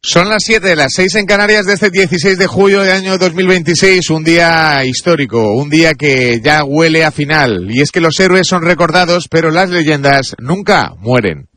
Son las 7, las 6 en Canarias de este 16 de julio de año 2026, un día histórico, un día que ya huele a final. Y es que los héroes son recordados, pero las leyendas nunca mueren.